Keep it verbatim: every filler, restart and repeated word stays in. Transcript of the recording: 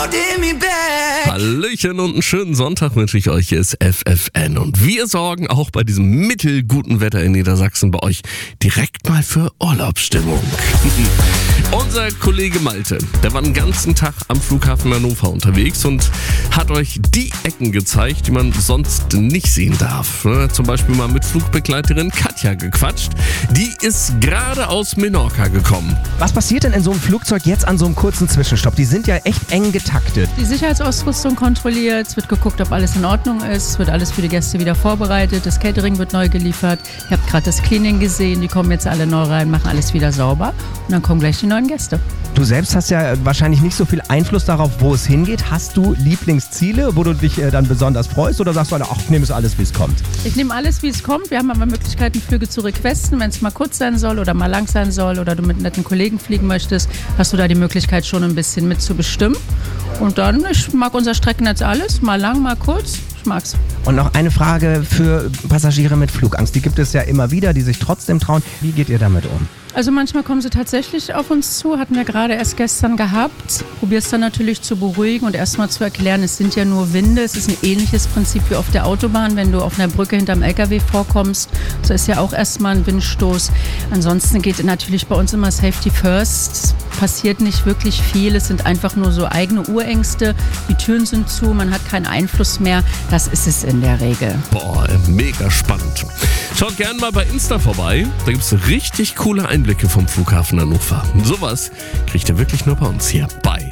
Hallöchen und einen schönen Sonntag wünsche ich euch. Hier ist F F N und wir sorgen auch bei diesem mittelguten Wetter in Niedersachsen bei euch direkt mal für Urlaubsstimmung. Unser Kollege Malte, der war den ganzen Tag am Flughafen Hannover unterwegs und hat euch die Ecken gezeigt, die man sonst nicht sehen darf. Zum Beispiel mal mit Flugbegleiterin Katja gequatscht. Die ist gerade aus Menorca gekommen. Was passiert denn in so einem Flugzeug jetzt an so einem kurzen Zwischenstopp? Die sind ja echt eng getaktet. Die Sicherheitsausrüstung kontrolliert, es wird geguckt, ob alles in Ordnung ist, es wird alles für die Gäste wieder vorbereitet, das Catering wird neu geliefert. Ihr habt gerade das Cleaning gesehen, die kommen jetzt alle neu rein, machen alles wieder sauber und dann kommen gleich die neuen Gäste. Du selbst hast ja wahrscheinlich nicht so viel Einfluss darauf, wo es hingeht. Hast du Lieblingsziele, wo du dich äh, dann besonders freust, oder sagst du, ach, ich nehme es alles, wie es kommt? Ich nehme alles, wie es kommt. Wir haben aber Möglichkeiten, Flüge zu requesten. Wenn es mal kurz sein soll oder mal lang sein soll oder du mit netten Kollegen fliegen möchtest, hast du da die Möglichkeit, schon ein bisschen mitzubestimmen. Und dann, ich mag unser Streckennetz alles, mal lang, mal kurz. Ich mag's. Und noch eine Frage für Passagiere mit Flugangst. Die gibt es ja immer wieder, die sich trotzdem trauen. Wie geht ihr damit um? Also manchmal kommen sie tatsächlich auf uns zu, hatten wir gerade erst gestern gehabt. Probierst dann natürlich zu beruhigen und erstmal zu erklären, es sind ja nur Winde. Es ist ein ähnliches Prinzip wie auf der Autobahn, wenn du auf einer Brücke hinterm L K W vorkommst. So ist ja auch erstmal ein Windstoß. Ansonsten geht natürlich bei uns immer Safety First. Es passiert nicht wirklich viel, es sind einfach nur so eigene Urängste. Die Türen sind zu, man hat keinen Einfluss mehr. Das ist es in der Regel. Boah, mega spannend. Schaut gerne mal bei Insta vorbei. Da gibt es richtig coole Einblicke vom Flughafen Hannover. Sowas kriegt ihr wirklich nur bei uns hier bei